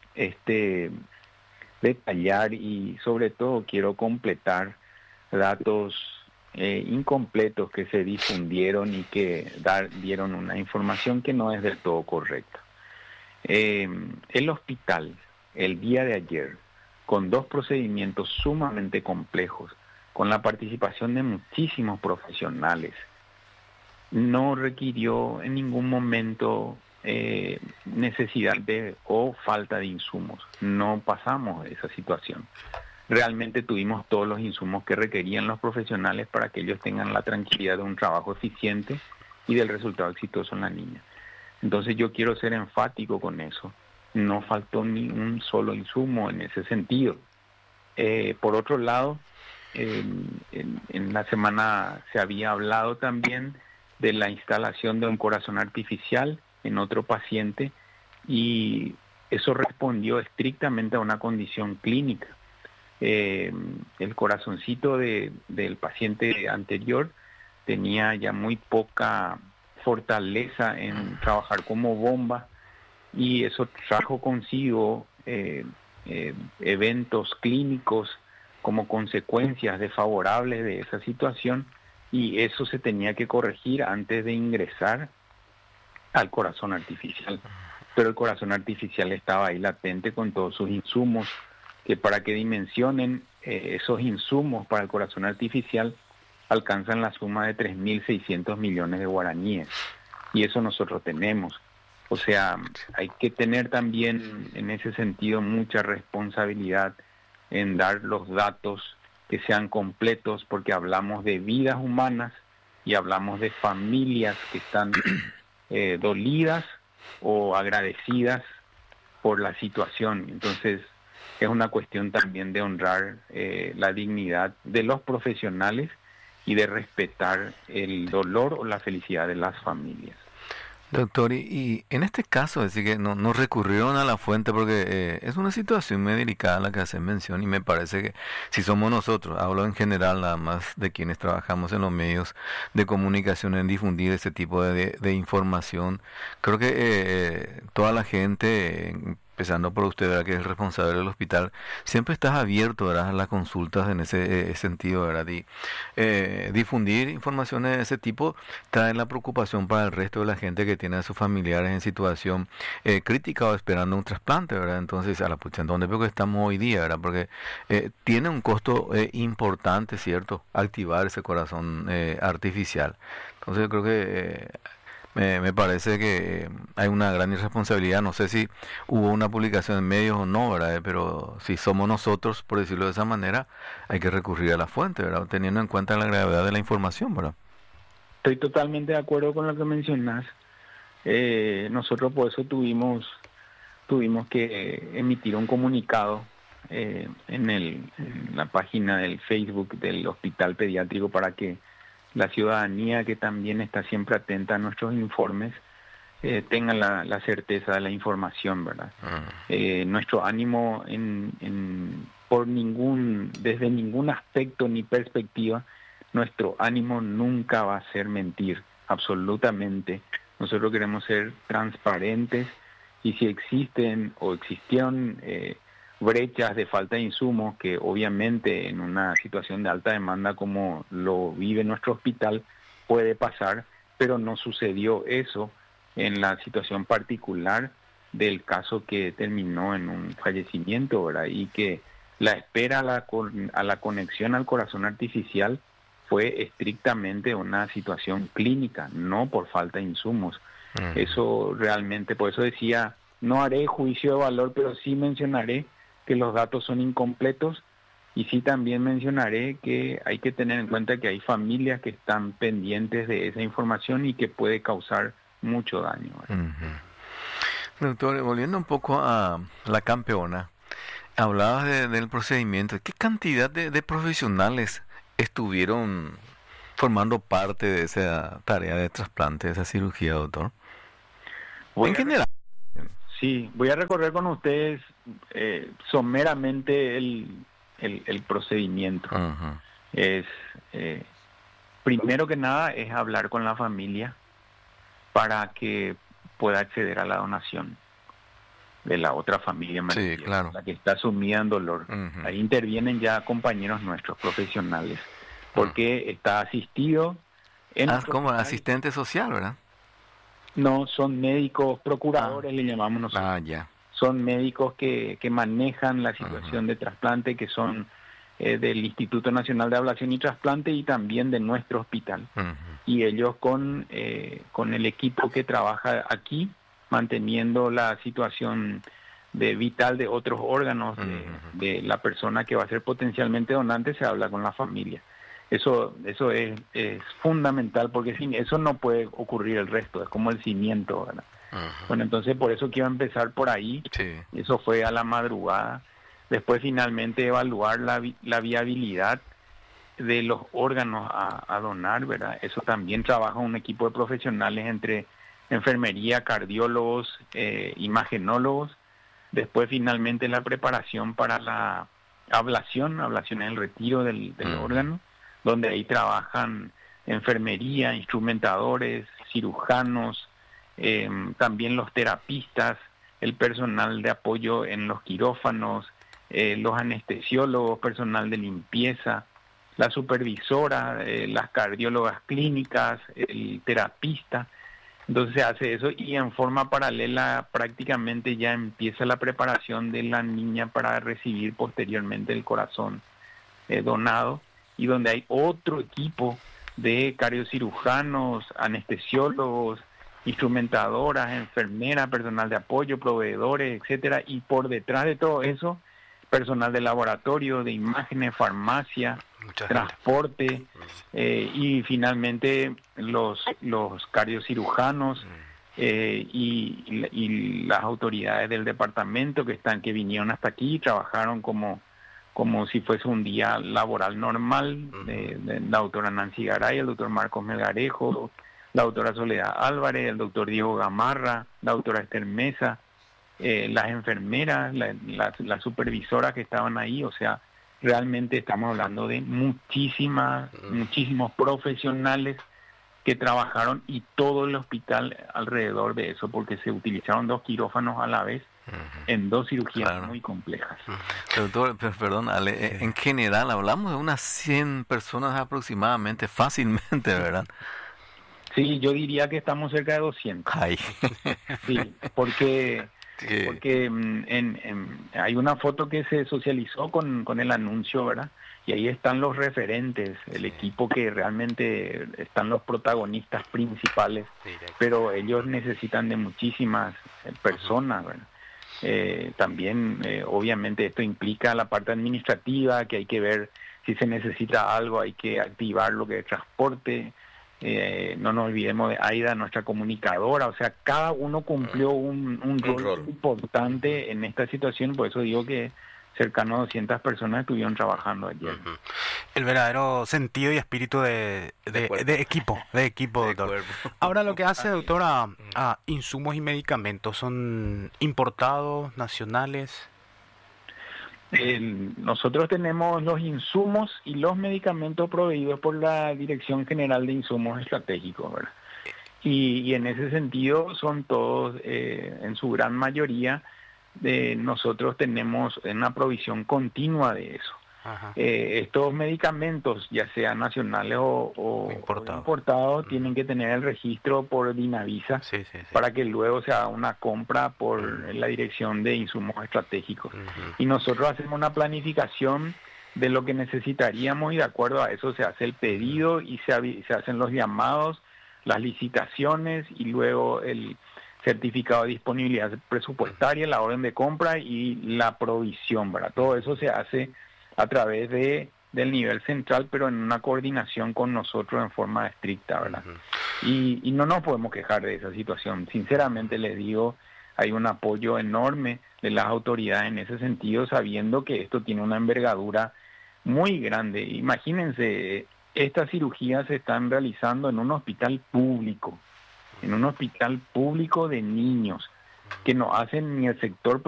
detallar y sobre todo quiero completar datos incompletos que se difundieron y que dieron una información que no es del todo correcta. El hospital, el día de ayer, con 2 procedimientos sumamente complejos, con la participación de muchísimos profesionales, no requirió en ningún momento necesidad o falta de insumos. No pasamos esa situación. Realmente tuvimos todos los insumos que requerían los profesionales para que ellos tengan la tranquilidad de un trabajo eficiente y del resultado exitoso en la niña. Entonces yo quiero ser enfático con eso. No faltó ni un solo insumo en ese sentido. Por otro lado, en la semana se había hablado también de la instalación de un corazón artificial en otro paciente, y eso respondió estrictamente a una condición clínica. El corazoncito del paciente anterior tenía ya muy poca fortaleza en trabajar como bomba, y eso trajo consigo eventos clínicos como consecuencias desfavorables de esa situación, y eso se tenía que corregir antes de ingresar al corazón artificial. Pero el corazón artificial estaba ahí latente con todos sus insumos, que para que dimensionen esos insumos para el corazón artificial alcanzan la suma de 3.600 millones de guaraníes, y eso nosotros tenemos. O sea, hay que tener también en ese sentido mucha responsabilidad en dar los datos que sean completos, porque hablamos de vidas humanas y hablamos de familias que están dolidas o agradecidas por la situación. Entonces es una cuestión también de honrar la dignidad de los profesionales y de respetar el dolor o la felicidad de las familias. Doctor, y en este caso, es decir, que no recurrieron a la fuente porque es una situación muy delicada la que hacen mención, y me parece que si somos nosotros, hablo en general nada más de quienes trabajamos en los medios de comunicación, en difundir ese tipo de información, creo que toda la gente, empezando por usted, ¿verdad?, que es el responsable del hospital, siempre estás abierto, ¿verdad?, a las consultas en ese sentido, ¿verdad? Y difundir informaciones de ese tipo trae la preocupación para el resto de la gente que tiene a sus familiares en situación crítica o esperando un trasplante, ¿verdad? Entonces, a la pucha, ¿en dónde veo que estamos hoy día, ¿verdad? Porque tiene un costo importante, ¿cierto?, activar ese corazón artificial. Entonces, yo creo que me parece que hay una gran irresponsabilidad. No sé si hubo una publicación en medios o no, ¿verdad? Pero si somos nosotros, por decirlo de esa manera, hay que recurrir a la fuente, ¿verdad?, teniendo en cuenta la gravedad de la información, ¿verdad? Estoy totalmente de acuerdo con lo que mencionas. Nosotros por eso tuvimos que emitir un comunicado en la página del Facebook del Hospital Pediátrico para que la ciudadanía, que también está siempre atenta a nuestros informes, tenga la certeza de la información, ¿verdad? Nuestro ánimo desde ningún aspecto ni perspectiva, nuestro ánimo nunca va a ser mentir, absolutamente. Nosotros queremos ser transparentes, y si existen o existieron brechas de falta de insumos, que obviamente en una situación de alta demanda como lo vive nuestro hospital puede pasar, pero no sucedió eso en la situación particular del caso que terminó en un fallecimiento, ¿verdad? Y que la espera a la conexión al corazón artificial fue estrictamente una situación clínica, no por falta de insumos. Eso realmente, por eso decía no haré juicio de valor, pero sí mencionaré que los datos son incompletos y sí también mencionaré que hay que tener en cuenta que hay familias que están pendientes de esa información y que puede causar mucho daño. Doctor, volviendo un poco a la campeona, hablabas del procedimiento. ¿Qué cantidad de profesionales estuvieron formando parte de esa tarea de trasplante, de esa cirugía, doctor? En general. Sí, voy a recorrer con ustedes someramente el procedimiento. Es primero que nada es hablar con la familia para que pueda acceder a la donación de la otra familia, sí, claro, la que está sumida en dolor. Ahí intervienen ya compañeros nuestros profesionales, porque está asistido como asistente social, ¿verdad? No, son médicos procuradores, le llamamos nosotros. Ya. Son médicos que manejan la situación de trasplante, que son del Instituto Nacional de Ablación y Trasplante y también de nuestro hospital. Y ellos con el equipo que trabaja aquí, manteniendo la situación vital de otros órganos de la persona que va a ser potencialmente donante, se habla con la familia. Eso es fundamental, porque sin eso no puede ocurrir el resto, es como el cimiento, ¿verdad? Bueno, entonces por eso quiero empezar por ahí. Sí. Eso fue a la madrugada. Después finalmente evaluar la viabilidad de los órganos a donar, ¿verdad? Eso también trabaja un equipo de profesionales entre enfermería, cardiólogos, imagenólogos. Después finalmente la preparación para la ablación es el retiro del órgano, donde ahí trabajan enfermería, instrumentadores, cirujanos, también los terapistas, el personal de apoyo en los quirófanos, los anestesiólogos, personal de limpieza, la supervisora, las cardiólogas clínicas, el terapista. Entonces se hace eso y en forma paralela prácticamente ya empieza la preparación de la niña para recibir posteriormente el corazón donado, y donde hay otro equipo de cardiocirujanos, anestesiólogos, instrumentadoras, enfermeras, personal de apoyo, proveedores, etcétera, y por detrás de todo eso, personal de laboratorio, de imágenes, farmacia, transporte, y finalmente los cardiocirujanos y las autoridades del departamento que vinieron hasta aquí y trabajaron como si fuese un día laboral normal, de la doctora Nancy Garay, el doctor Marcos Melgarejo, la doctora Soledad Álvarez, el doctor Diego Gamarra, la doctora Esther Mesa, las enfermeras, las supervisoras que estaban ahí. O sea, realmente estamos hablando de muchísimos profesionales que trabajaron, y todo el hospital alrededor de eso, porque se utilizaron 2 quirófanos a la vez en 2 cirugías muy complejas. Doctor, perdón, Ale, en general hablamos de unas 100 personas aproximadamente, fácilmente, ¿verdad? Sí, yo diría que estamos cerca de 200. Ay. Sí, porque hay una foto que se socializó con el anuncio, ¿verdad? Y ahí están los referentes, el equipo que realmente están los protagonistas principales, pero ellos necesitan de muchísimas personas, ¿verdad? También, obviamente, esto implica la parte administrativa, que hay que ver si se necesita algo, hay que activar lo que es transporte. No nos olvidemos de Aida, nuestra comunicadora. O sea, cada uno cumplió un rol importante en esta situación. Por eso digo que cercano a 200 personas estuvieron trabajando ayer. El verdadero sentido y espíritu de equipo, doctor. Ahora, lo que hace, doctor, a insumos y medicamentos, ¿son importados, nacionales? Nosotros tenemos los insumos y los medicamentos proveídos por la Dirección General de Insumos Estratégicos, ¿verdad? Y en ese sentido son todos, en su gran mayoría, nosotros tenemos una provisión continua de eso. Estos medicamentos, ya sean nacionales o importados, tienen que tener el registro por Dinavisa para que luego se haga una compra por la Dirección de Insumos Estratégicos. Y nosotros hacemos una planificación de lo que necesitaríamos, y de acuerdo a eso se hace el pedido y se hacen los llamados, las licitaciones, y luego certificado de disponibilidad presupuestaria, la orden de compra y la provisión, ¿verdad? Todo eso se hace a través del nivel central, pero en una coordinación con nosotros en forma estricta, ¿verdad? Y no nos podemos quejar de esa situación. Sinceramente les digo, hay un apoyo enorme de las autoridades en ese sentido, sabiendo que esto tiene una envergadura muy grande. Imagínense, estas cirugías se están realizando en un hospital público de niños, que no hacen ni el sector